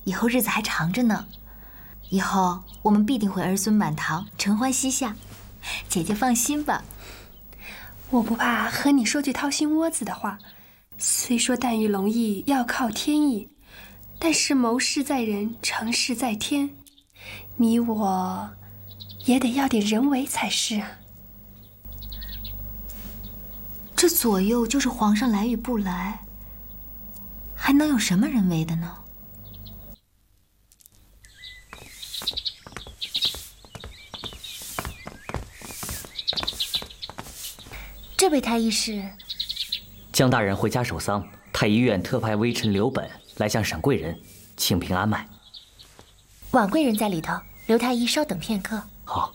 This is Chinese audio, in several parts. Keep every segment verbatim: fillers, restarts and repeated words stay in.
以后日子还长着呢。以后我们必定会儿孙满堂，承欢膝下。姐姐放心吧。 我不怕和你说句掏心窝子的话，虽说诞育龙翼要靠天意，但是谋事在人，成事在天，你我也得要点人为才是啊。 这左右就是皇上来与不来，还能有什么人为的呢？这位太医是？ 江大人回家守丧，太医院特派微臣刘本来向沈贵人请平安脉。 婉贵人在里头，刘太医稍等片刻。 好。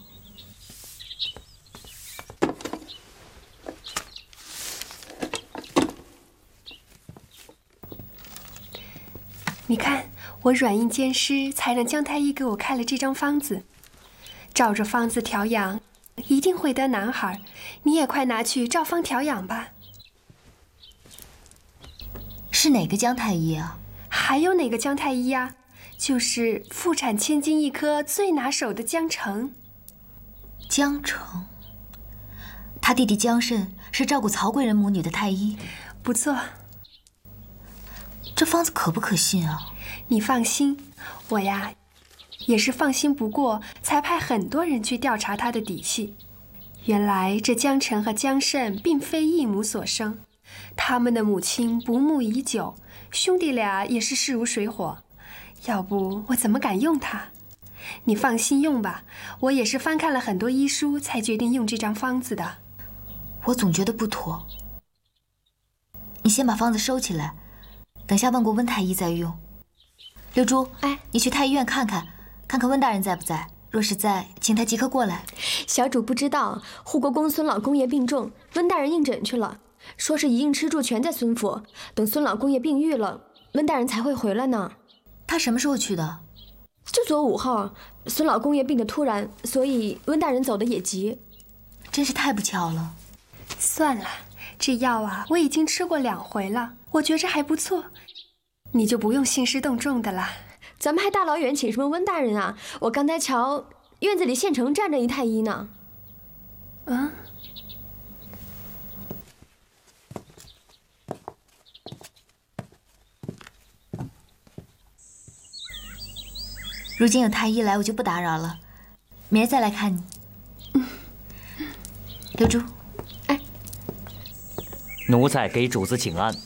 你看，我软硬兼施，才让江太医给我开了这张方子。照着方子调养，一定会得男孩。你也快拿去照方调养吧。 是哪个江太医啊？ 还有哪个江太医呀？就是妇产千金一科最拿手的江澄。 江澄，他弟弟江慎是照顾曹贵人母女的太医。 不错。 这方子可不可信啊？ 你放心，我呀，也是放心不过，才派很多人去调查他的底细。原来这江澄和江慎并非一母所生，他们的母亲不睦已久，兄弟俩也是势如水火。要不我怎么敢用他？你放心用吧，我也是翻看了很多医书，才决定用这张方子的。 我总觉得不妥。你先把方子收起来，等下问过温太医再用。六珠，哎，你去太医院看看，看看温大人在不在。若是在，请他即刻过来。 小主不知道，护国公孙老公爷病重，温大人应诊去了，说是一应吃住全在孙府，等孙老公爷病愈了，温大人才会回来呢。 他什么时候去的？ 就昨午后。孙老公爷病得突然，所以温大人走得也急。 真是太不巧了。 算了，这药啊，我已经吃过两回了，我觉着还不错，你就不用兴师动众的了。 咱们还大老远请什么温大人啊？我刚才瞧院子里现成站着一太医呢。 嗯。 如今有太医来，我就不打扰了，明儿再来看你。嗯。刘珠， 哎， 奴才给主子请安。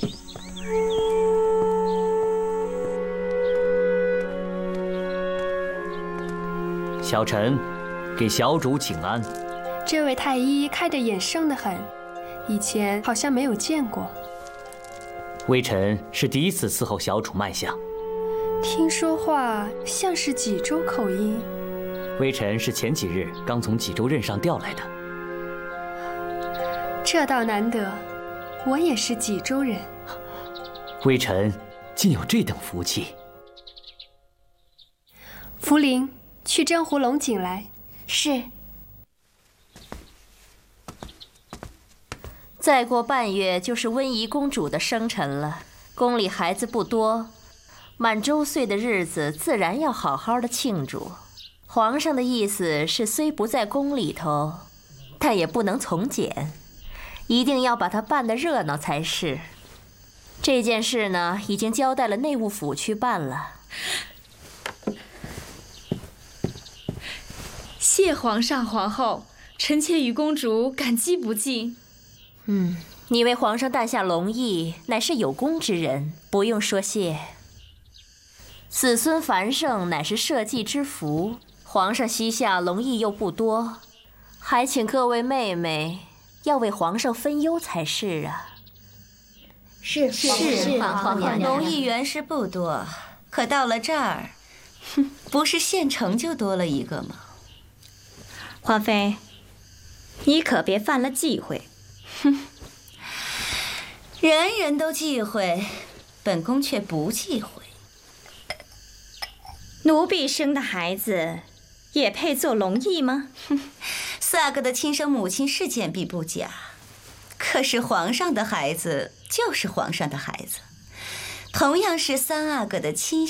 小臣给小主请安。 这位太医开的眼生得很，以前好像没有见过。 微臣是第一次伺候小主脉象。 听说话像是济州口音。 微臣是前几日刚从济州任上调来的。 这倒难得，我也是济州人。 微臣竟有这等福气。 福临，去蒸壶龙井来。 是。 再过半月就是温宜公主的生辰了，宫里孩子不多，满周岁的日子自然要好好的庆祝。皇上的意思是，虽不在宫里头，但也不能从简，一定要把它办得热闹才是。这件事呢，已经交代了内务府去办了。 谢皇上皇后，臣妾与公主感激不尽。 嗯，你为皇上诞下龙翼，乃是有功之人，不用说谢。子孙繁盛乃是社稷之福，皇上膝下龙翼又不多，还请各位妹妹要为皇上分忧才是啊。 是是是， 皇后娘娘，龙翼原是不多，可到了这儿，不是县城就多了一个吗？ 华妃，你可别犯了忌讳。 哼，人人都忌讳，本宫却不忌讳。 奴婢生的孩子也配做龙翼吗？ 四阿哥的亲生母亲是简婢不假，可是皇上的孩子就是皇上的孩子，同样是三阿哥的亲